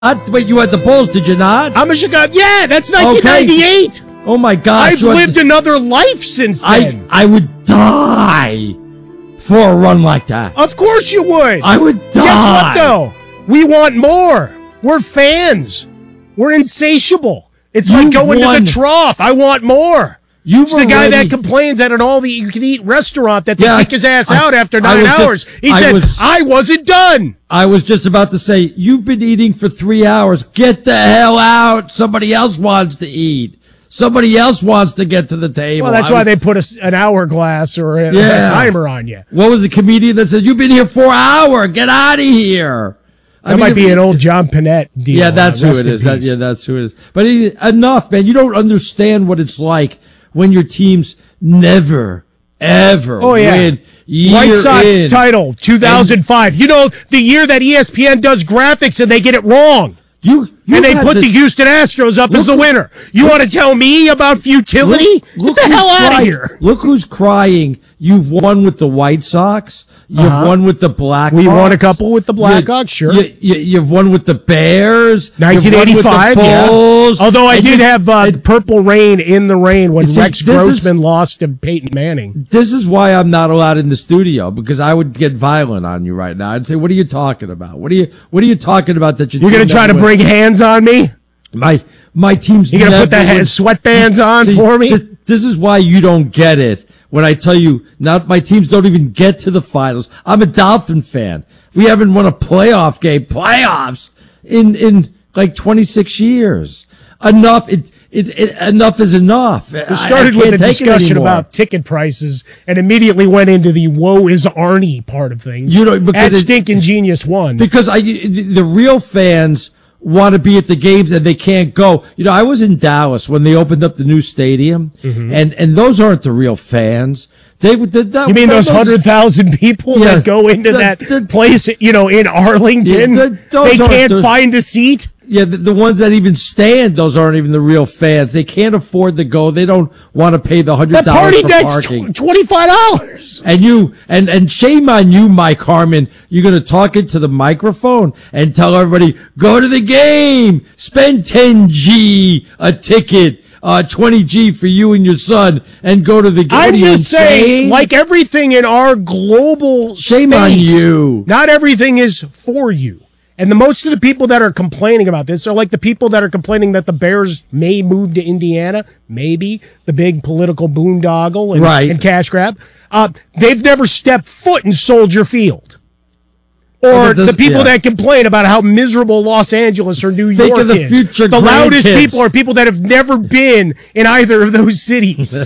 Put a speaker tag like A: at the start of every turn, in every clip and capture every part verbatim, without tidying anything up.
A: Wait, you had the Bulls, did you not?
B: I'm a Chicago. Yeah, that's nineteen ninety-eight.
A: Okay. Oh my gosh!
B: I've lived the, another life since then.
A: I I would die for a run like that.
B: Of course you would.
A: I would die.
B: Guess what though? We want more. We're fans. We're insatiable. It's
A: You've
B: like going
A: won.
B: to the trough. I want more.
A: You've
B: it's the guy
A: already...
B: that complains at an all-you-can-eat restaurant that they
A: yeah,
B: kick his ass
A: I,
B: out after nine hours.
A: Just,
B: he
A: I
B: said,
A: was,
B: I wasn't done.
A: I was just about to say, you've been eating for three hours. Get the hell out. Somebody else wants to eat. Somebody else wants to get to the table.
B: Well, that's
A: I
B: why
A: was,
B: they put a, an hourglass or a,
A: yeah.
B: a timer on you.
A: What was the comedian that said, you've been here for an hour. Get out of here.
B: That
A: I mean,
B: might be
A: it,
B: an old John Panette deal.
A: Yeah, that's
B: uh,
A: who it is. That, yeah, that's who it is. But he, enough, man. You don't understand what it's like when your teams never, ever
B: oh, yeah.
A: win. Year
B: White Sox
A: in.
B: title, two thousand five. And, you know, the year that E S P N does graphics and they get it wrong.
A: You, you
B: and they put
A: the,
B: the Houston Astros up as the winner. You want to tell me about futility?
A: Look, look
B: get the hell out
A: crying.
B: of here.
A: Look who's crying. You've won with the White Sox. You've uh-huh. won with the Blackhawks.
B: We won a couple with the Blackhawks, sure.
A: You, you, you've won with the Bears.
B: nineteen eighty-five,
A: the Bulls,
B: yeah. Although I did
A: you,
B: have uh, and, Purple Rain in the rain when
A: see,
B: Rex Grossman
A: is,
B: lost to Peyton Manning.
A: This is why I'm not allowed in the studio, because I would get violent on you right now. I'd say, what are you talking about? What are you What are you talking about that you
B: You're going to try to
A: win?
B: bring hands on me?
A: My my team's
B: You're going to put the
A: win.
B: sweatbands on
A: see,
B: for me?
A: This, this is why you don't get it. When I tell you, now my teams don't even get to the finals. I'm a Dolphin fan. We haven't won a playoff game, playoffs, in, in like twenty-six years. Enough, it, it, it enough is enough.
B: We started
A: I, I
B: with a discussion about ticket prices and immediately went into the woe is Arnie part of things.
A: You know, because
B: at Stinkin' Genius one.
A: Because I, the real fans want to be at the games and they can't go. You know, I was in Dallas when they opened up the new stadium, mm-hmm. and, and those aren't the real fans. They would. The, the,
B: you mean those hundred thousand people yeah, that go into
A: the,
B: that
A: the,
B: place, you know, in Arlington?
A: Yeah, the,
B: they can't
A: those,
B: find a seat.
A: Yeah, the, the ones that even stand, those aren't even the real fans. They can't afford to go. They don't want to pay the hundred dollars for parking.
B: That party twenty-five dollars.
A: And you, and, and shame on you, Mike Harmon. You're going to talk into the microphone and tell everybody, go to the game, spend ten G a ticket, uh, twenty G for you and your son, and go to the game.
B: I'm just saying, like everything in our global
A: shame
B: space,
A: on you.
B: Not everything is for you. And the most of the people that are complaining about this are like the people that are complaining that the Bears may move to Indiana, maybe the big political boondoggle and,
A: right.
B: and cash grab. Uh, they've never stepped foot in Soldier Field. Or the people yeah. that complain about how miserable Los Angeles or New
A: Think
B: York
A: of the
B: is.
A: Future
B: the loudest
A: kids.
B: people are people that have never been in either of those cities.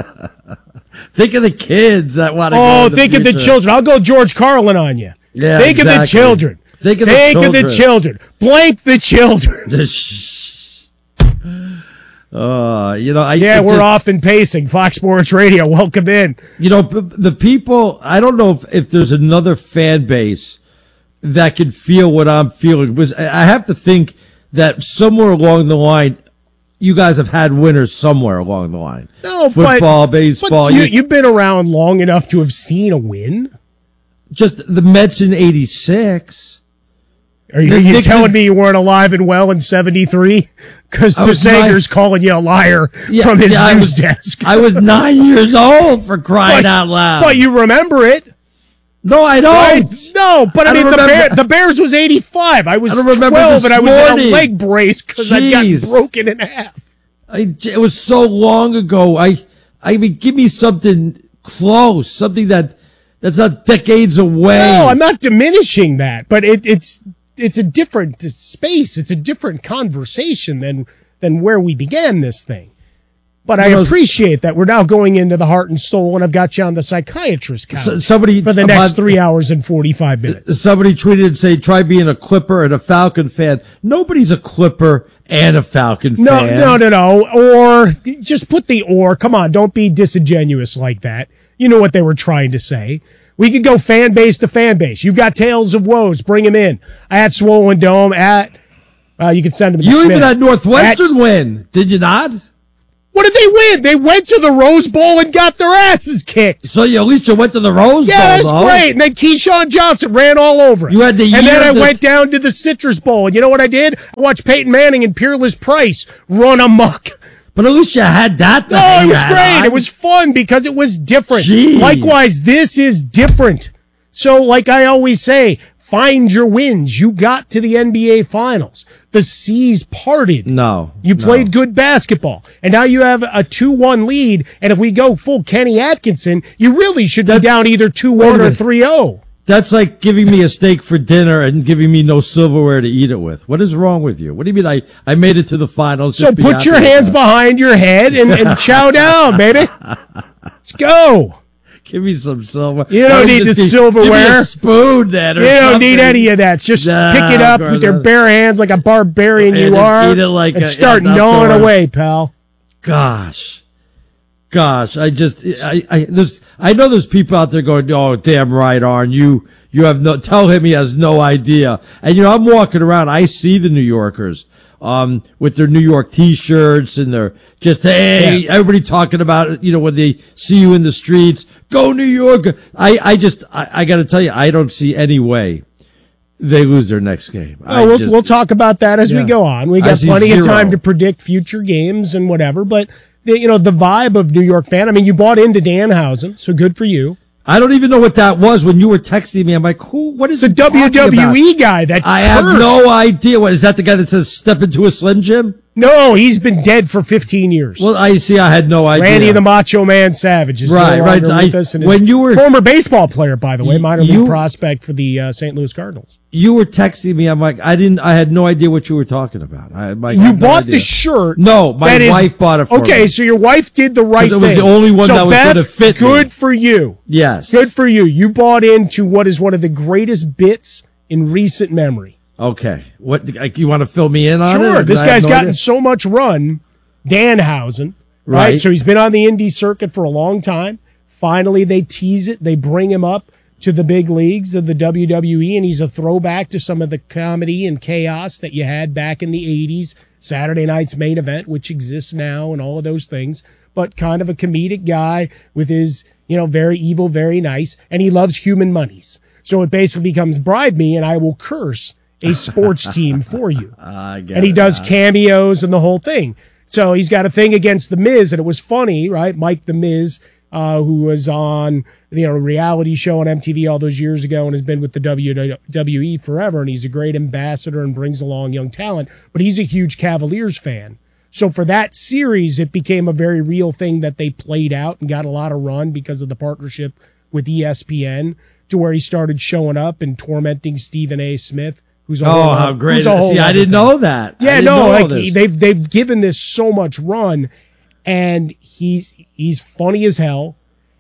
A: Think of the kids that want to
B: oh,
A: go to
B: think
A: the
B: of the children. I'll go George Carlin on you.
A: Yeah,
B: think
A: exactly.
B: of the children.
A: Think of,
B: think
A: the,
B: of
A: children.
B: the children. Blank the children.
A: uh, you know, I,
B: yeah, we're
A: just,
B: off and pacing. Fox Sports Radio, welcome in.
A: You know, the people, I don't know if, if there's another fan base that can feel what I'm feeling. Because I have to think that somewhere along the line, you guys have had winners somewhere along the line.
B: No,
A: Football,
B: but,
A: baseball.
B: But you,
A: you,
B: you've been around long enough to have seen a win.
A: Just the Mets in eighty-six.
B: Are you, you telling me you weren't alive and well in seventy-three? Because DeSanger's calling you a liar
A: yeah,
B: from his
A: yeah,
B: news
A: I was,
B: desk.
A: I was nine years old, for crying
B: but,
A: out loud.
B: But you remember it.
A: No, I don't.
B: Right? No, but I, I mean, the, Bear, the Bears was eighty-five. I was I twelve, and I was
A: morning.
B: in a leg brace because I got broken in half.
A: I, it was so long ago. I, I mean, give me something close, something that that's not decades away.
B: No, I'm not diminishing that, but it, it's it's a different space. It's a different conversation than than where we began this thing. But I appreciate that we're now going into the heart and soul, and I've got you on the psychiatrist couch
A: so, somebody,
B: for the next three hours and forty-five minutes.
A: Somebody tweeted and say, try being a Clipper and a Falcon fan. Nobody's a Clipper and a Falcon
B: no,
A: fan.
B: No, no, no, no. Or, just put the or. Come on, don't be disingenuous like that. You know what they were trying to say. We could go fan base to fan base. You've got Tales of Woes. Bring them in. At Swollen Dome, at, uh, you can send them to
A: You
B: Smith.
A: even had Northwestern
B: at,
A: win, did you not?
B: What did they win? They went to the Rose Bowl and got their asses kicked.
A: So you at least you went to the Rose
B: Yeah,
A: Bowl,
B: that's
A: though.
B: great. And then Keyshawn Johnson ran all over us.
A: You had the
B: and
A: year
B: then I
A: that-
B: went down to the Citrus Bowl. And you know what I did? I watched Peyton Manning and Peerless Price run amok.
A: But at least you had that. to
B: No,
A: hang
B: it was
A: your hat
B: great.
A: on.
B: It was fun because it was different.
A: Jeez.
B: Likewise, this is different. So, like I always say, find your wins. You got to the N B A Finals. The seas parted.
A: No.
B: You
A: no.
B: played good basketball. And now you have a two one lead. And if we go full Kenny Atkinson, you really should be
A: That's-
B: down either two
A: Wait a
B: one or
A: minute.
B: three oh.
A: That's like giving me a steak for dinner and giving me no silverware to eat it with. What is wrong with you? What do you mean I, I made it to the finals?
B: So
A: Just be
B: put
A: happy
B: your
A: with
B: hands
A: that.
B: behind your head and, and chow down, baby. Let's go.
A: Give me some silver.
B: You don't
A: Why
B: need
A: just
B: the
A: give- Give me
B: silverware.
A: a spoon then or
B: You don't
A: something.
B: need any of that. Just
A: Nah,
B: pick it up
A: of
B: with your
A: course not.
B: bare hands like a barbarian
A: And
B: you
A: then
B: are
A: eat it like
B: and
A: a-
B: start
A: yeah,
B: gnawing
A: outdoors.
B: away, pal.
A: Gosh. Gosh, I just, I, I, there's, I know there's people out there going, oh, damn right, Arn, you, you have no, tell him he has no idea. And, you know, I'm walking around, I see the New Yorkers, um, with their New York t-shirts and they're just, hey,
B: Yeah.
A: everybody talking about it, you know, when they see you in the streets, go New York. I, I just, I, I gotta tell you, I don't see any way they lose their next game. I
B: Oh, we'll,
A: just-
B: we'll talk about that as
A: Yeah.
B: we go on. We
A: I
B: got
A: see
B: plenty of
A: zero.
B: time to predict future games and whatever, but the, you know, the vibe of New York fan. I mean, you bought into Danhausen, so good for you.
A: I don't even know what that was when you were texting me. I'm like, who, what is
B: The
A: he talking
B: W W E
A: about?
B: guy that
A: I have
B: cursed.
A: no idea. What is that? The guy that says step into a Slim Jim?
B: No, he's been dead for fifteen years.
A: Well, I see. I had no idea.
B: Randy the Macho Man Savage is
A: Right,
B: no
A: right.
B: longer
A: I-
B: with us. And is
A: when you were-
B: former baseball player, by the way, minor league
A: You-
B: prospect for the uh, Saint Louis Cardinals.
A: You were texting me. I'm like, I didn't. I had no idea what you were talking about. I had, like, I
B: You
A: had no
B: bought
A: idea.
B: the shirt.
A: No, my
B: that is-
A: wife bought it for
B: Okay,
A: me.
B: so your wife did the right
A: 'Cause it was
B: thing.
A: the only one
B: so
A: that was
B: Beth,
A: gonna fit me.
B: Good for you.
A: Yes.
B: Good for you. You bought into what is one of the greatest bits in recent memory.
A: Okay. What? Like, you want to fill me in on it?
B: Sure,
A: Or
B: this
A: I have
B: guy's
A: no
B: gotten
A: idea?
B: so much run, Danhausen, right?
A: Right.
B: So he's been on the indie circuit for a long time. Finally, they tease it. They bring him up to the big leagues of the W W E, and he's a throwback to some of the comedy and chaos that you had back in the eighties, Saturday Night's Main Event, which exists now, and all of those things, but kind of a comedic guy with his, you know, very evil, very nice, and he loves human monies. So it basically becomes bribe me, and I will curse a sports team for you.
A: I get
B: And he
A: it
B: does
A: now.
B: cameos and the whole thing. So he's got a thing against The Miz, and it was funny, right? Mike The Miz, uh, who was on, you know, a reality show on M T V all those years ago and has been with the W W E forever, and he's a great ambassador and brings along young talent, but he's a huge Cavaliers fan. So for that series, it became a very real thing that they played out and got a lot of run because of the partnership with E S P N, to where he started showing up and tormenting Stephen A. Smith, who's a
A: Oh,
B: whole,
A: how great!
B: who's a whole
A: See, I
B: other
A: didn't
B: thing.
A: know that. I
B: Yeah,
A: didn't
B: no,
A: know
B: like
A: this.
B: he, they've they've given this so much run, and he's he's funny as hell,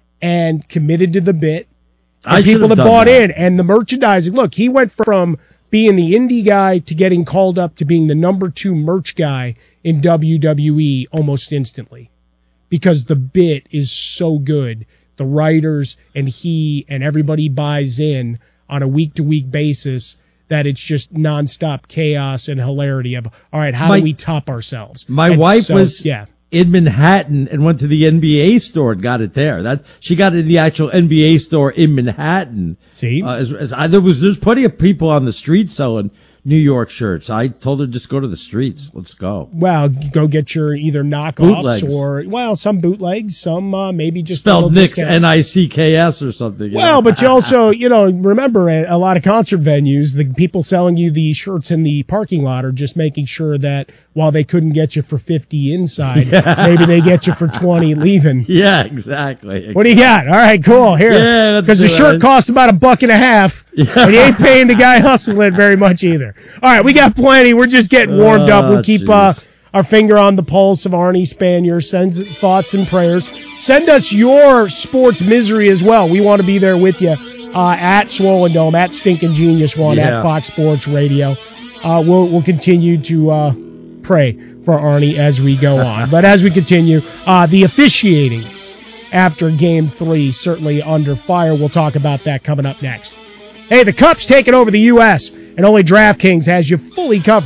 B: and committed to the bit. And
A: I should
B: people
A: have
B: that
A: done
B: bought
A: that.
B: in, and the merchandising. Look, he went from being the indie guy to getting called up to being the number two merch guy in W W E almost instantly, because the bit is so good. The writers and he and everybody buys in on a week to week basis, that it's just nonstop chaos and hilarity of, all right, how
A: My-
B: do we top ourselves?
A: My
B: And
A: wife
B: so,
A: was
B: yeah.
A: in Manhattan and went to the N B A store and got it there. That she got it in the actual N B A store in Manhattan.
B: See?
A: uh, as, as I, there was there's plenty of people on the street selling New York shirts. I told her just go to the streets. Let's go.
B: Well, go get your either knockoffs
A: Bootlegs.
B: or, well, some bootlegs, some uh, maybe just a
A: Spelled
B: little
A: Nick's
B: discount.
A: N I C K S or something. you
B: Well,
A: know?
B: but you also, you know, remember at a lot of concert venues, the people selling you the shirts in the parking lot are just making sure that while they couldn't get you for fifty inside, maybe they get you for twenty leaving.
A: yeah, exactly.
B: What do you got? All right, cool. Here.
A: Yeah, let's
B: Because the
A: do
B: shirt
A: it.
B: costs about a buck and a half, and you ain't paying the guy hustling very much either. All right, we got plenty. We're just getting warmed up. We'll
A: Oh,
B: keep uh,
A: jeez.
B: our finger on the pulse of Arnie Spanier. Send thoughts and prayers. Send us your sports misery as well. We want to be there with you uh, at Swollen Dome, at Stinking Genius One,
A: Yeah.
B: at Fox Sports Radio. Uh, we'll we'll continue to uh, pray for Arnie as we go on. But as we continue, uh, the officiating after Game Three certainly under fire. We'll talk about that coming up next. Hey, the Cup's taking over the U S, and only DraftKings has you fully covered.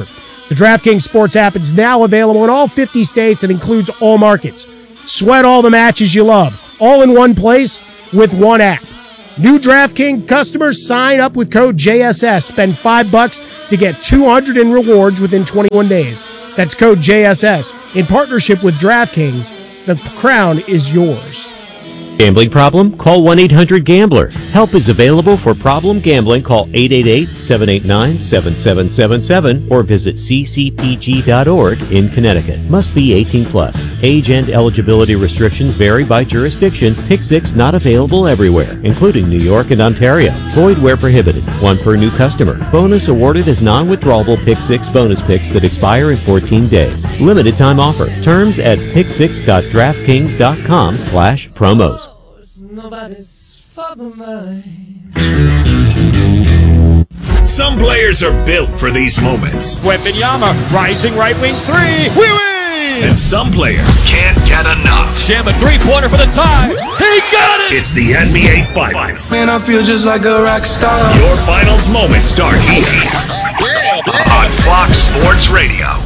B: The DraftKings Sports app is now available in all fifty states and includes all markets. Sweat all the matches you love, all in one place with one app. New DraftKings customers sign up with code J S S. Spend five bucks to get two hundred in rewards within twenty-one days. That's code J S S. In partnership with DraftKings, the crown is yours.
C: Gambling problem? Call one eight hundred gambler. Help is available for problem gambling. Call eight eight eight, seven eight nine, seven seven seven seven or visit c c p g dot org in Connecticut. Must be eighteen plus. Age and eligibility restrictions vary by jurisdiction. Pick six not available everywhere, including New York and Ontario. Void where prohibited. One per new customer. Bonus awarded as non-withdrawable Pick six bonus picks that expire in fourteen days. Limited time offer. Terms at pick six dot draftkings dot com slash promos.
D: Nobody's fault but mine.
E: Some players are built for these moments.
F: Wembanyama, rising right wing three. We win!
E: And some players can't get enough.
F: Jam a three-pointer for the tie. He got it!
E: It's the N B A Finals.
D: Man, I feel just like a rock star.
E: Your finals moments start here on Fox Sports Radio.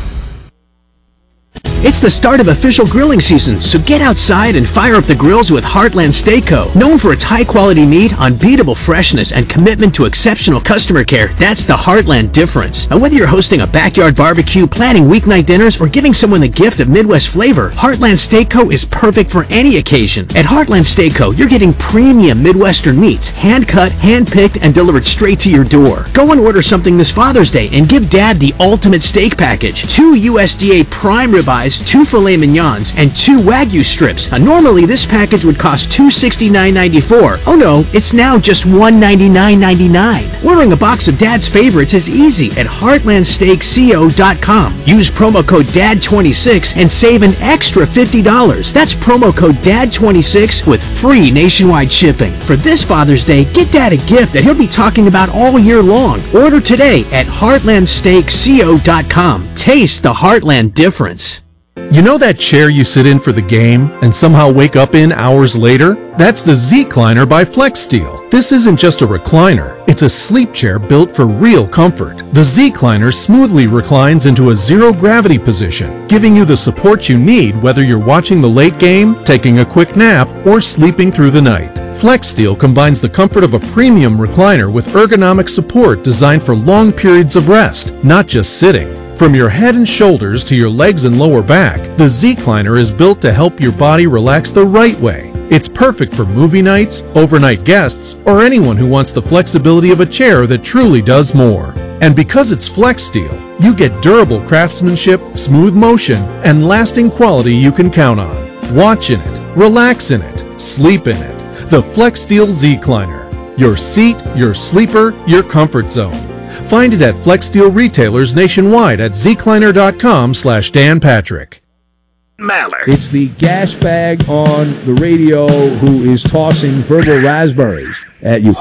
G: It's the start of official grilling season, so get outside and fire up the grills with Heartland Steak Co. Known for its high-quality meat, unbeatable freshness, and commitment to exceptional customer care, that's the Heartland difference. And whether you're hosting a backyard barbecue, planning weeknight dinners, or giving someone the gift of Midwest flavor, Heartland Steak Co. is perfect for any occasion. At Heartland Steak Co., you're getting premium Midwestern meats, hand-cut, hand-picked, and delivered straight to your door. Go and order something this Father's Day and give Dad the ultimate steak package. Two U S D A prime ribeyes, two filet mignons, and two Wagyu strips. Now, normally, this package would cost two hundred sixty-nine dollars and ninety-four cents. Oh no, it's now just one hundred ninety-nine dollars and ninety-nine cents. Ordering a box of Dad's favorites is easy at heartland steak co dot com. Use promo code D A D twenty-six and save an extra fifty dollars. That's promo code D A D twenty-six with free nationwide shipping. For this Father's Day, get Dad a gift that he'll be talking about all year long. Order today at heartland steak co dot com. Taste the Heartland difference.
H: You know that chair you sit in for the game and somehow wake up in hours later? That's the Z-Cliner by FlexSteel. This isn't just a recliner, it's a sleep chair built for real comfort. The Z-Cliner smoothly reclines into a zero-gravity position, giving you the support you need whether you're watching the late game, taking a quick nap, or sleeping through the night. FlexSteel combines the comfort of a premium recliner with ergonomic support designed for long periods of rest, not just sitting. From your head and shoulders to your legs and lower back, the Z-Cliner is built to help your body relax the right way. It's perfect for movie nights, overnight guests, or anyone who wants the flexibility of a chair that truly does more. And because it's FlexSteel, you get durable craftsmanship, smooth motion, and lasting quality you can count on. Watch in it, relax in it, sleep in it. The FlexSteel Z-Cliner. Your seat, your sleeper, your comfort zone. Find it at FlexSteel retailers nationwide at zcliner.com slash Dan Patrick.
E: Mallard.
I: It's the gas bag on the radio who is tossing verbal raspberries at you.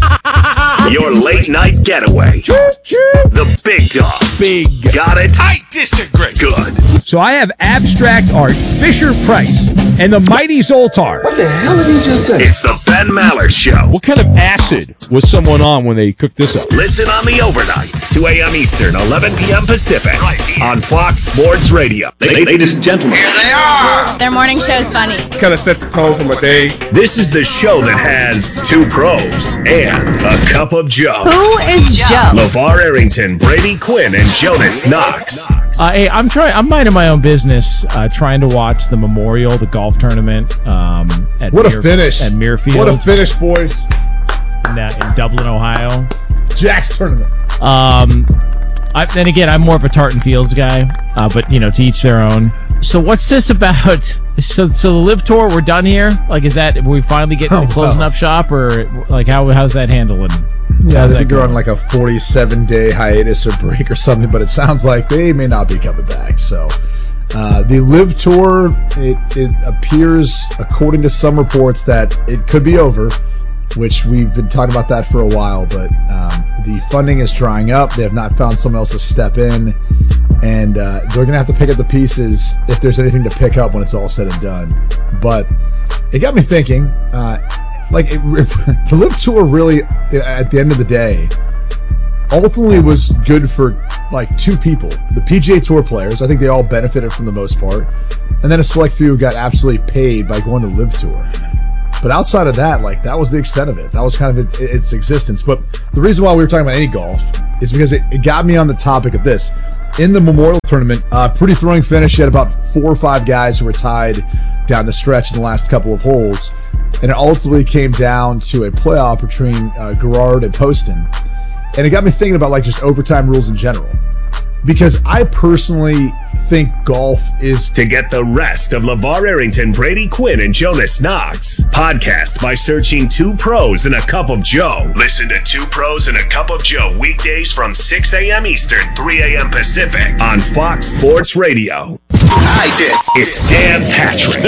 E: Your late night getaway. The big dog.
I: Big.
E: Got it?
F: I disagree.
E: Good.
I: So I have abstract art, Fisher Price, and the mighty Zoltar.
J: What the hell did he just say?
E: It's the Ben Mallard Show.
K: What kind of acid was someone on when they cooked this up?
E: Listen on the overnights, two a.m. Eastern, eleven p.m. Pacific, right on Fox Sports Radio.
L: Ladies and gentlemen,
M: here they are. Their morning show is funny.
L: Kind of set the tone for my day.
E: This is the show that has two pros and a cup of Joe.
M: Who is Joe?
E: LeVar Arrington, Brady Quinn, and Jonas Knox.
N: Uh, hey, I'm trying. I'm minding my own business, uh, trying to watch the Memorial, the golf tournament. Um, at
L: what
N: Muir,
L: a finish!
N: At Muirfield.
L: What a finish, boys!
N: In, uh, in Dublin, Ohio.
L: Jack's tournament.
N: Um, I, then again, I'm more of a Tartan Fields guy, uh, but you know, to each their own. So what's this about? So, so the Live Tour, we're done here. Like, is that we finally get
O: oh,
N: to closing
O: wow.
N: up shop, or like how how's that handling?
O: Yeah,
N: how's
O: I think
N: that
O: they're on like a forty-seven day hiatus or break or something, but it sounds like they may not be coming back. So uh, the Live Tour, it, it appears, according to some reports, that it could be over, which we've been talking about that for a while, but um, the funding is drying up. They have not found someone else to step in, and uh, they're going to have to pick up the pieces if there's anything to pick up when it's all said and done. But it got me thinking, uh, like, it, the Live Tour really, at the end of the day, ultimately was good for like two people, the P G A Tour players. I think they all benefited from the most part, and then a select few got absolutely paid by going to Live Tour. But outside of that, like that was the extent of it. That was kind of it, its existence. But the reason why we were talking about any golf is because it, it got me on the topic of this. In the Memorial Tournament, uh, pretty throwing finish. You had about four or five guys who were tied down the stretch in the last couple of holes. And it ultimately came down to a playoff between uh, Garrard and Poston. And it got me thinking about like just overtime rules in general. Because I personally think golf is...
E: To get the rest of LeVar Arrington, Brady Quinn, and Jonas Knox. Podcast by searching Two Pros and a Cup of Joe. Listen to Two Pros and a Cup of Joe weekdays from six a.m. Eastern, three a.m. Pacific on Fox Sports Radio. I did. It's Dan Patrick.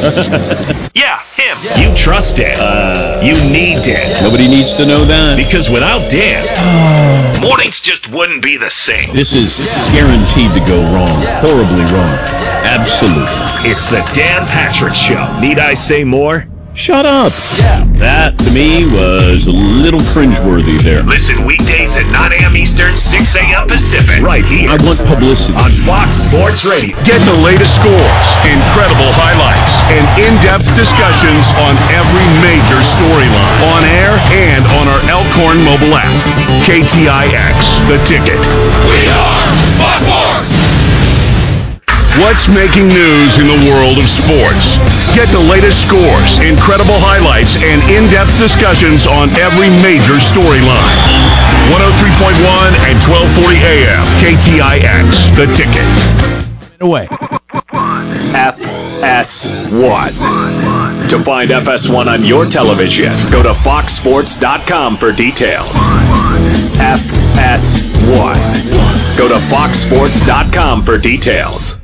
E: Yeah, him. Yeah. You trust Dan. Uh, you need Dan.
J: Nobody needs to know that.
E: Because without Dan, yeah. mornings just wouldn't be the same.
J: This is yeah. guaranteed to go wrong. Yeah. Horribly wrong. Yeah. Absolutely.
E: It's the Dan Patrick Show. Need I say more?
J: Shut up. Yeah. That, to me, was a little cringeworthy there.
E: Listen weekdays at nine a.m. Eastern, six a.m. Pacific. Right here.
J: I want publicity.
E: On Fox Sports Radio.
F: Get the latest scores, incredible highlights, and in-depth discussions on every major storyline. On air and on our Elkhorn mobile app. K T I X, The Ticket. We are Fox Sports. What's making news in the world of sports? Get the latest scores, incredible highlights, and in-depth discussions on every major storyline. one oh three point one and twelve forty A M. K T I X, The Ticket.
N: Away.
E: F S one. To find F S one on your television, go to fox sports dot com for details. F S one. Go to fox sports dot com for details.